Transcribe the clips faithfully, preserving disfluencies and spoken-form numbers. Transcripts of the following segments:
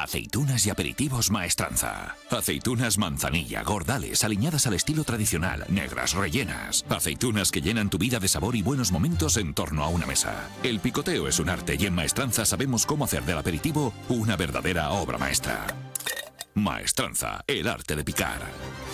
Aceitunas y aperitivos Maestranza. Aceitunas manzanilla, gordales, aliñadas al estilo tradicional, negras, rellenas. Aceitunas que llenan tu vida de sabor y buenos momentos en torno a una mesa. El picoteo es un arte y en Maestranza sabemos cómo hacer del aperitivo una verdadera obra maestra. Maestranza, el arte de picar.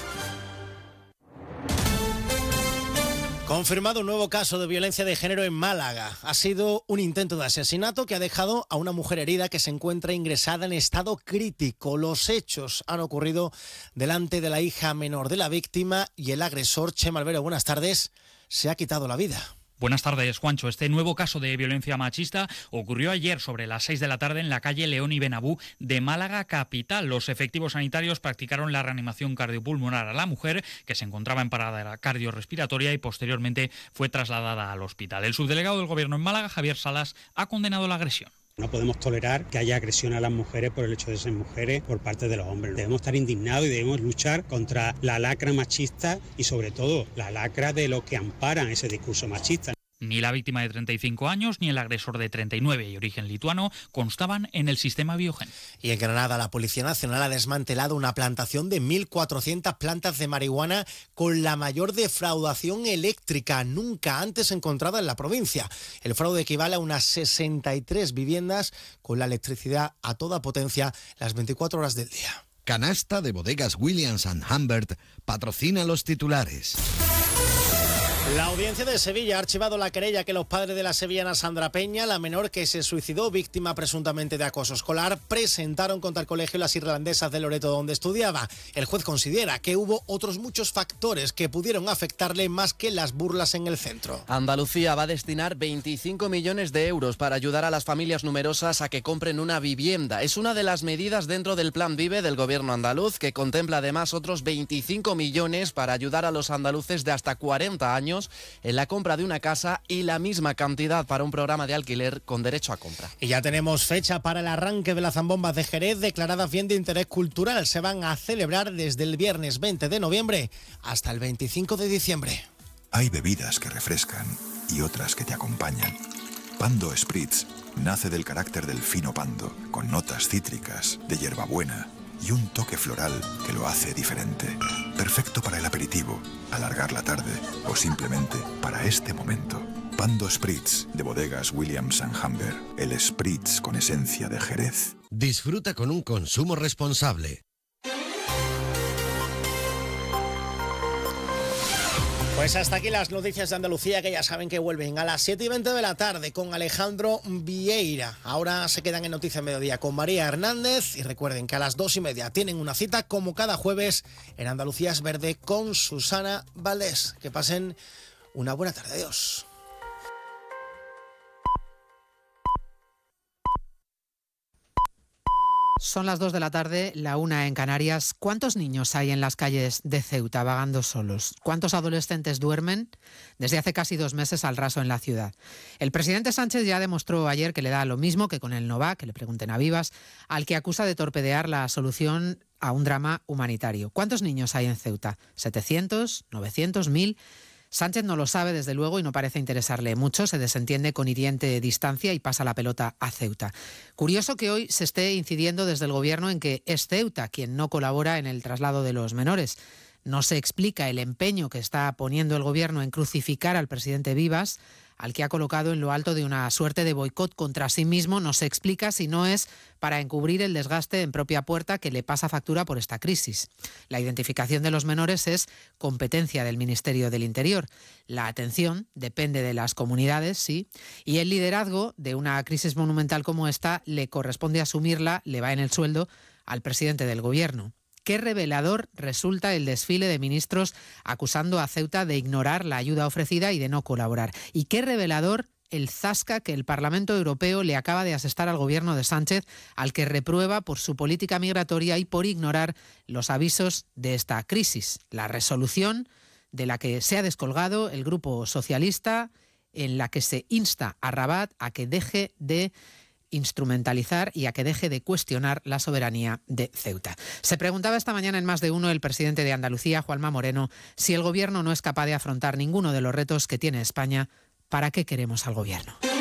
Confirmado un nuevo caso de violencia de género en Málaga. Ha sido un intento de asesinato que ha dejado a una mujer herida que se encuentra ingresada en estado crítico. Los hechos han ocurrido delante de la hija menor de la víctima y el agresor, Chema Albero, buenas tardes, se ha quitado la vida. Buenas tardes, Juancho. Este nuevo caso de violencia machista ocurrió ayer sobre las seis de la tarde en la calle León y Benabú de Málaga capital. Los efectivos sanitarios practicaron la reanimación cardiopulmonar a la mujer, que se encontraba en parada cardiorrespiratoria, y posteriormente fue trasladada al hospital. El subdelegado del Gobierno en Málaga, Javier Salas, ha condenado la agresión. No podemos tolerar que haya agresión a las mujeres por el hecho de ser mujeres por parte de los hombres. Debemos estar indignados y debemos luchar contra la lacra machista y sobre todo la lacra de los que amparan ese discurso machista. Ni la víctima de treinta y cinco años ni el agresor de treinta y nueve y origen lituano constaban en el sistema Biogen. Y en Granada, la Policía Nacional ha desmantelado una plantación de mil cuatrocientas plantas de marihuana con la mayor defraudación eléctrica nunca antes encontrada en la provincia. El fraude equivale a unas sesenta y tres viviendas con la electricidad a toda potencia las veinticuatro horas del día. Canasta de Bodegas Williams and Humbert patrocina los titulares. La audiencia de Sevilla ha archivado la querella que los padres de la sevillana Sandra Peña, la menor que se suicidó víctima presuntamente de acoso escolar, presentaron contra el colegio Las Irlandesas de Loreto donde estudiaba. El juez considera que hubo otros muchos factores que pudieron afectarle más que las burlas en el centro. Andalucía va a destinar veinticinco millones de euros para ayudar a las familias numerosas a que compren una vivienda. Es una de las medidas dentro del Plan Vive del gobierno andaluz, que contempla además otros veinticinco millones para ayudar a los andaluces de hasta cuarenta años en la compra de una casa y la misma cantidad para un programa de alquiler con derecho a compra. Y ya tenemos fecha para el arranque de las zambombas de Jerez, declaradas bien de interés cultural. Se van a celebrar desde el viernes veinte de noviembre hasta el veinticinco de diciembre. Hay bebidas que refrescan y otras que te acompañan. Pando Spritz nace del carácter del fino pando, con notas cítricas, de hierbabuena y un toque floral que lo hace diferente. Perfecto para el aperitivo, alargar la tarde o simplemente para este momento. Pando Spritz, de Bodegas Williams and Humbert. El Spritz con esencia de Jerez. Disfruta con un consumo responsable. Pues hasta aquí las noticias de Andalucía, que ya saben que vuelven a las siete y veinte de la tarde con Alejandro Vieira. Ahora se quedan en Noticias Mediodía con María Hernández y recuerden que a las dos y media tienen una cita como cada jueves en Andalucía es Verde con Susana Valdés. Que pasen una buena tarde. Adiós. Son las dos de la tarde, la una en Canarias. ¿Cuántos niños hay en las calles de Ceuta vagando solos? ¿Cuántos adolescentes duermen desde hace casi dos meses al raso en la ciudad? El presidente Sánchez ya demostró ayer que le da lo mismo que con el Nova, que le pregunten a Vivas, al que acusa de torpedear la solución a un drama humanitario. ¿Cuántos niños hay en Ceuta? ¿setecientos? ¿novecientos? ¿mil? Sánchez no lo sabe, desde luego, y no parece interesarle mucho. Se desentiende con hiriente distancia y pasa la pelota a Ceuta. Curioso que hoy se esté incidiendo desde el Gobierno en que es Ceuta quien no colabora en el traslado de los menores. No se explica el empeño que está poniendo el Gobierno en crucificar al presidente Vivas, al que ha colocado en lo alto de una suerte de boicot contra sí mismo. No se explica si no es para encubrir el desgaste en propia puerta que le pasa factura por esta crisis. La identificación de los menores es competencia del Ministerio del Interior. La atención depende de las comunidades, sí, y el liderazgo de una crisis monumental como esta le corresponde asumirla, le va en el sueldo al presidente del Gobierno. Qué revelador resulta el desfile de ministros acusando a Ceuta de ignorar la ayuda ofrecida y de no colaborar. Y qué revelador el zasca que el Parlamento Europeo le acaba de asestar al gobierno de Sánchez, al que reprueba por su política migratoria y por ignorar los avisos de esta crisis. La resolución de la que se ha descolgado el Grupo Socialista, en la que se insta a Rabat a que deje de instrumentalizar y a que deje de cuestionar la soberanía de Ceuta. Se preguntaba esta mañana en Más de Uno el presidente de Andalucía, Juanma Moreno, si el gobierno no es capaz de afrontar ninguno de los retos que tiene España, ¿para qué queremos al gobierno?